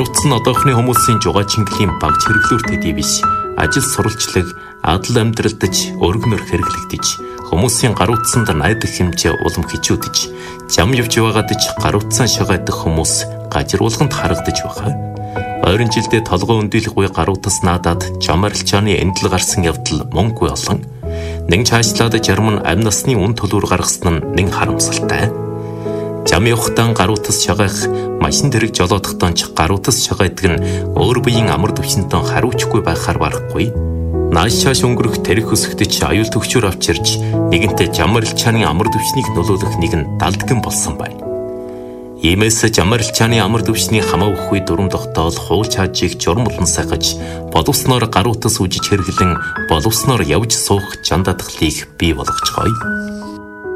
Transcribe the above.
Гаруутсан одоохны хүмүүсийн жугаа чингэлийн баг хэрэглүүр төдий биш. Ажил сурвалжлаг, адал амьдралдаж, өргөнөр хэрэглэгдэж, хүмүүсийн гаруутсанд найдах хэмжээ улам хичүүдэж, зам явж байгаадаж гаруутсан шагайдах хүмүүс гажруулганд харагдаж байгаа. Ойрын жилдээ толгой өндөлгүй гаруутас наадаад жамарилчааны эндэл гарсан явдал мөнггүй олон. Нэг цаашлаад жарман амь насны үн төлөөр гаргасан нь нэг харамсалтай. Зам явахтаа гаруутас шагайх, машин дэрэг жолоодохтоо ч гаруутас шагайдаг нь өөр биеийн амар төвшөнтөө харуучгүй байхаар барахгүй. Нааш шааш өнгөрөх тэрэг өсгдөж аюул төгчөөр авчирч нэгэнтээ жамарилчааны амар төвшнийг нөлөөлөх нэгэн далдгэн болсон байна. Иймээс жамарилчааны амар төвшний хамаа өгөхгүй дүрм тогтоол хууль чаажийг журмлан сахиж боловсноор гаруутас үжиж хэрэглэн боловсноор явж суух жандадгалыг бий болгоцгоё.